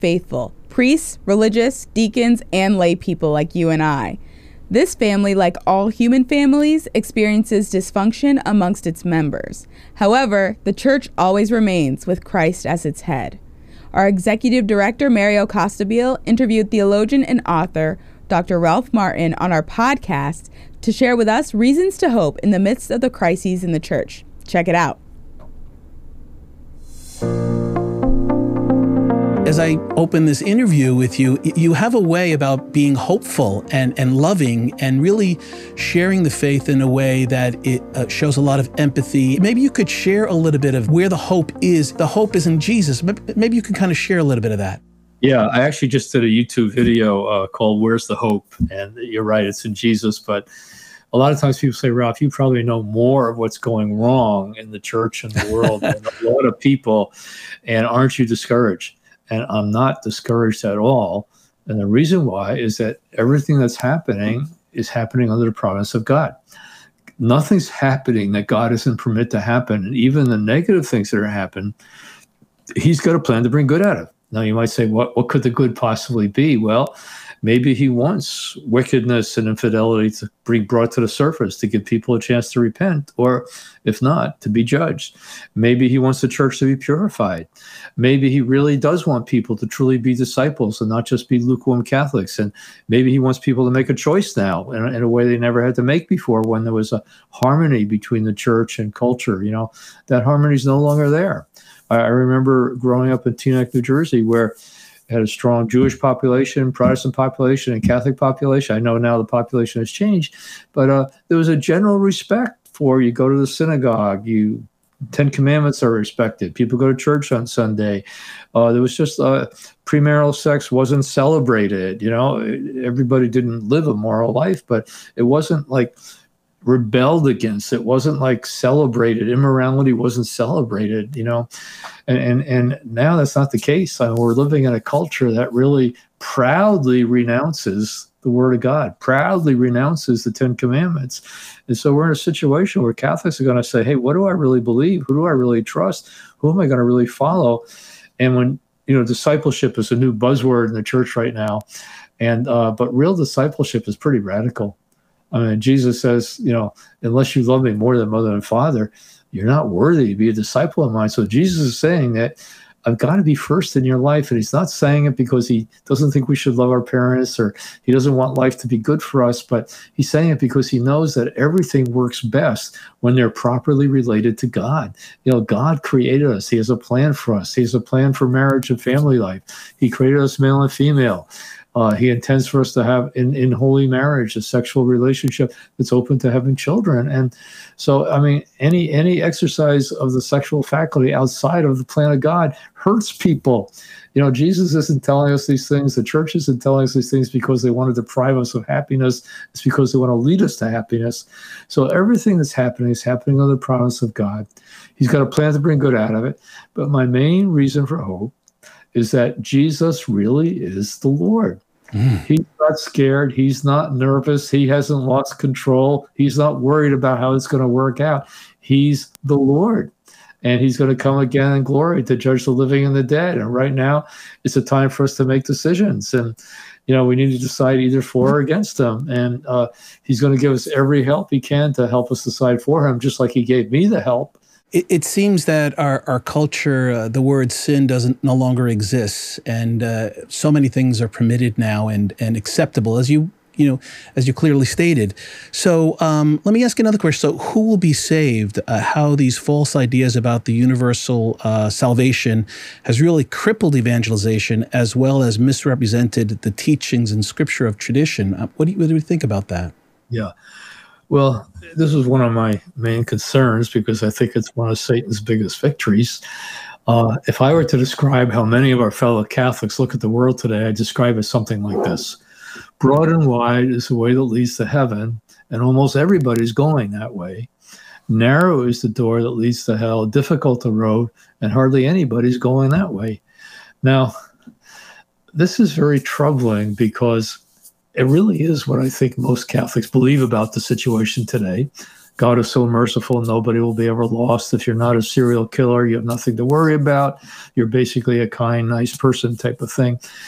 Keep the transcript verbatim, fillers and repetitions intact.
faithful, priests, religious, deacons, and lay people like you and I. This family, like all human families, experiences dysfunction amongst its members. However, the church always remains with Christ as its head. Our executive director, Mario Costabile, interviewed theologian and author Doctor Ralph Martin on our podcast to share with us reasons to hope in the midst of the crises in the church. Check it out. As I open this interview with you, you have a way about being hopeful and, and loving and really sharing the faith in a way that it uh, shows a lot of empathy. Maybe you could share a little bit of where the hope is. The hope is in Jesus. Maybe you can kind of share a little bit of that. Yeah, I actually just did a YouTube video uh, called Where's the Hope? And you're right, it's in Jesus. But a lot of times people say, Ralph, you probably know more of what's going wrong in the church and the world than a lot of people. And aren't you discouraged? And I'm not discouraged at all. And the reason why is that everything that's happening is happening under the providence of God. Nothing's happening that God doesn't permit to happen. And even the negative things that are happening, he's got a plan to bring good out of. Now, you might say, what, what could the good possibly be? Well, maybe he wants wickedness and infidelity to be brought to the surface to give people a chance to repent, or if not, to be judged. Maybe he wants the church to be purified. Maybe he really does want people to truly be disciples and not just be lukewarm Catholics. And maybe he wants people to make a choice now in, in a way they never had to make before, when there was a harmony between the church and culture. You know, that harmony is no longer there. I, I remember growing up in Teaneck, New Jersey, where had a strong Jewish population, Protestant population, and Catholic population. I know now the population has changed, but uh, there was a general respect for, you go to the synagogue, you Ten Commandments are respected. People go to church on Sunday. Uh, there was just uh, premarital sex wasn't celebrated. You know, everybody didn't live a moral life, but it wasn't like rebelled against. It wasn't like celebrated. Immorality wasn't celebrated, you know, and and, and now that's not the case. I mean, we're living in a culture that really proudly renounces the Word of God, proudly renounces the Ten Commandments. And so we're in a situation where Catholics are going to say, hey, what do I really believe? Who do I really trust? Who am I going to really follow? And when, you know, discipleship is a new buzzword in the church right now. And, uh, but real discipleship is pretty radical. I mean, Jesus says, you know, unless you love me more than mother and father, you're not worthy to be a disciple of mine. So Jesus is saying that I've got to be first in your life. And he's not saying it because he doesn't think we should love our parents, or he doesn't want life to be good for us, but he's saying it because he knows that everything works best when they're properly related to God. You know, God created us. He has a plan for us. He has a plan for marriage and family life. He created us male and female. Uh, he intends for us to have in, in holy marriage, a sexual relationship that's open to having children. And so, I mean, any any exercise of the sexual faculty outside of the plan of God hurts people. You know, Jesus isn't telling us these things. The church isn't telling us these things because they want to deprive us of happiness. It's because they want to lead us to happiness. So everything that's happening is happening under the providence of God. He's got a plan to bring good out of it. But my main reason for hope is that Jesus really is the Lord. Mm. He's not scared. He's not nervous. He hasn't lost control. He's not worried about how it's going to work out. He's the Lord. And he's going to come again in glory to judge the living and the dead. And right now, it's a time for us to make decisions. And, you know, we need to decide either for or against him. And uh, he's going to give us every help he can to help us decide for him, just like he gave me the help. It, it seems that our, our culture, uh, the word sin doesn't no longer exists, and uh, so many things are permitted now and, and acceptable, as you you know, as you clearly stated. So um, let me ask another question. So who will be saved? Uh, how these false ideas about the universal uh, salvation has really crippled evangelization, as well as misrepresented the teachings and scripture of tradition. Uh, what do you, what do you think about that? Yeah. Well, this is one of my main concerns, because I think it's one of Satan's biggest victories. Uh, if I were to describe how many of our fellow Catholics look at the world today, I'd describe it something like this. Broad and wide is the way that leads to heaven, and almost everybody's going that way. Narrow is the door that leads to hell, difficult the road, and hardly anybody's going that way. Now, this is very troubling, because it really is what I think most Catholics believe about the situation today. God is so merciful, nobody will be ever lost. If you're not a serial killer, you have nothing to worry about. You're basically a kind, nice person type of thing.